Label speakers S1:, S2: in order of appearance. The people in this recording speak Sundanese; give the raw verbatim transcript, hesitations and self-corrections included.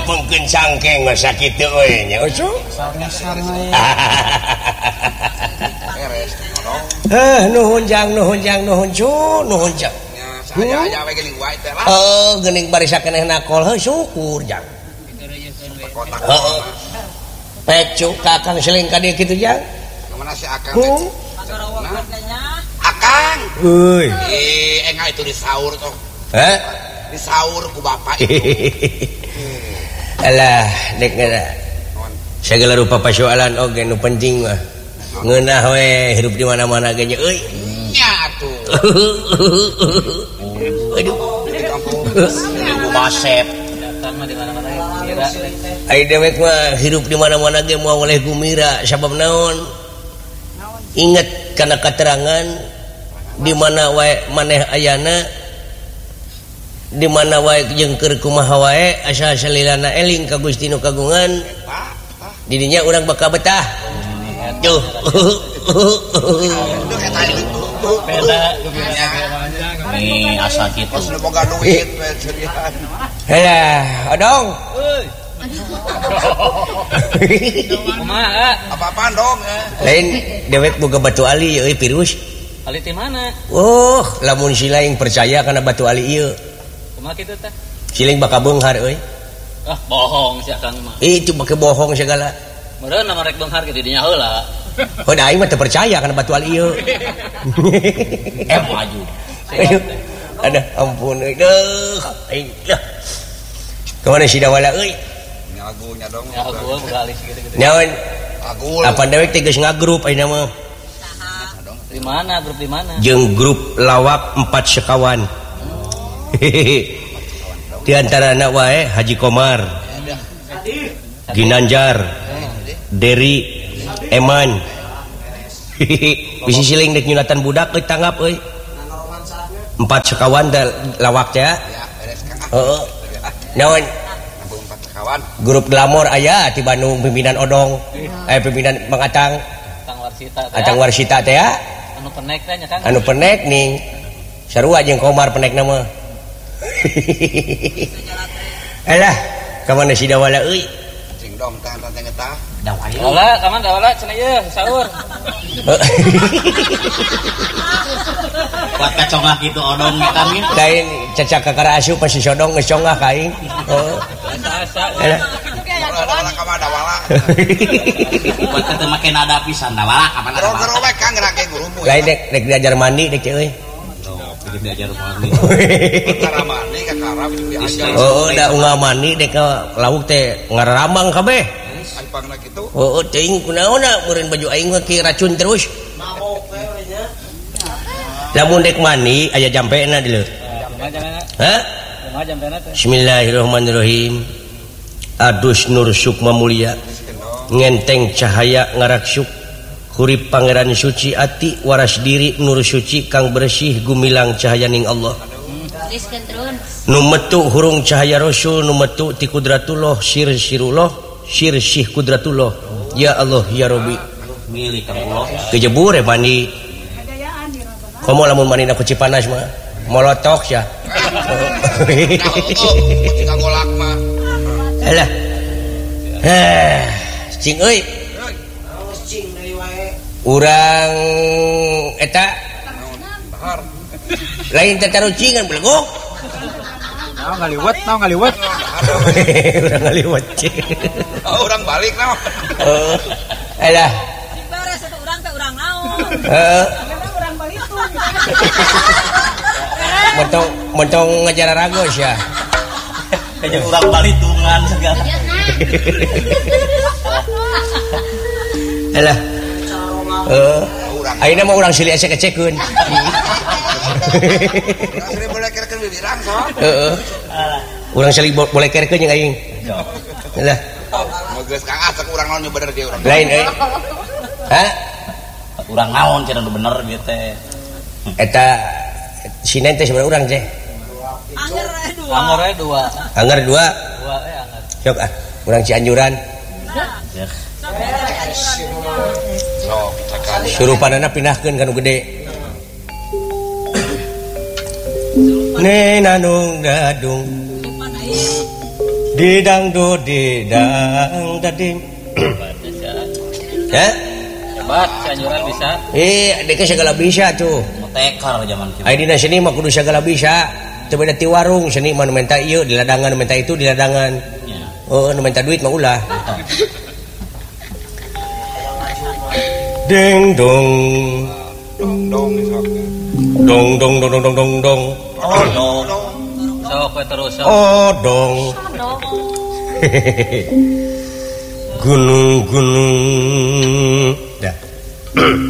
S1: nepengkeun cangkeng mah sakitu we nya ucu. Eh nuhun jang nuhun jang nuhun cu nuhun jang. Saya aya we geuning wae teh lah. Heeh geuning bari sakeneh nakol heuh syukur jang. Heeh. Pecu kakang seling ka dieu kitu jang. Mana si akang teh? Akang. Euy. Eh enggak itu disaur toh. Heh? Disaur ku bapak itu. Alah dek ngana. Segala rupa persoalan oge nu penting mah. Ngeunah we hirup di mana-mana ge nya euy. Nya atuh. Aduh. Di kampung. Ibu Basep. Datang mah di mana-mana gembira. Ai dewek mah hirup di mana-mana ge moal oleh gembira sabab naon? Ingat kana katerangan di mana wae maneh ayana di mana wae jeung keur kumaha wae asa salilana eling ka Gusti nu kagungan didinya urang bakal betah tuh beda nih asa kitu boga duit helah odong kumaha apa-apaan dong lain dewek boga batu ali euy virus ali teh mana oh lamun si laing percaya kana batu ali ieu kumaha kitu teh siling bakal beunghar euy ah bohong si akang mah itu make bohong segala meureun mah rek beunghar kitu dinya heula heuh aing mah teu percaya kana batu ali ieu eh maju aduh ampun euy deuh aing dah kemana si dawala euy ngagunya dong ngagu begalis gitu-gitu nyaon agul apa dewek teh geus ngagrup ayeuna mah di mana grup di mana jeung grup lawak empat sekawan di antara anak wae Haji Komar Ginanjar Deri Eman bisi siling dek nyulatan budak euy tanggap euy empat sekawan da lawak teh heeh nyaon grup glamor aya di Bandung pimpinan Odong eh pimpinan Mang Atang Atang Warsita teh Atang Warsita teh ya anu penek teh nya kan anu penek ning sarua jeung Komar penekna mah alah ka mana si dawala euy cing dong tah teh eta dawala ka mana dawala cenah ieu saur kuat kacongah kitu Odong eta nih lain cacak kakara asup pasti sodong geus congah ka aing heeh alah dawala ka mana dawala kuat teh make nada pisan dawala ka mana dawala gerowek kang ngrake gurumu lain dek dek diajar mandi dek euy bikin diajar mandi cara mandi ka karab diajar oh da ungah mandi dek lauk teh ngaramang kabeh pangna kitu oh teuing kunaonna meureun baju aing mah ki racun terus mabok we nya lamun dek mandi aya jampena di leuh hah Bismillahirrahmanirrahim adus nur sukma mulia ngenteng cahaya ngaraksuk hurip pangeran suci ati waras diri nur suci kang bersih gumilang cahaya ning Allah nu metu hurung cahaya rasul nu metu ti kudratullah sir sirullah sir sih kudratullah ya Allah ya Rabbi milik Allah kejebur e mandi komo lamun mandi ku Cipanas mah molotok sia ngagolak mah alah heh cing euy cing deui wae urang eta lain teh tarucingan belegok naon ngaliwet naon ngaliwet urang ngaliwet urang balik naon heeh alah dibares eta urang teh urang naon heeh urang balitung mentong mentong ngajar ragos ya kayak urang balitungan segala alah heeh ayeuna mah urang silih ecek-ecekeun urang silih boleh kerekeun bibirang so heeh urang silih boleh kerekeun jeung aing alah geus kang asek urang naon nya bener ge urang lain euy hah urang naon cenah nu bener ieu teh eta sinen teh sebenarnya urang teh anger we dua anger dua dua eh anger sok ah urang Cianjuran surupanana pindahkeun ka nu gede nenanung dadung Didang do didang dading. Ya?
S2: Coba sanjuran bisa.
S1: Eh, dek segala bisa tuh.
S2: Tekar zaman kieu.
S1: Ai dina seni mah kudu segala bisa. Teu beda ti warung, seni mah nu menta ieu di ladangan, nu menta itu di ladangan.
S2: Ya.
S1: Oh, nu menta duit mah ulah. Ding dong.
S3: Dong dong
S1: Dong dong dong dong dong dong dong.
S2: Oh, dong. Sok we terus. Sok.
S1: Oh, dong. Gunung-gunung. Dah.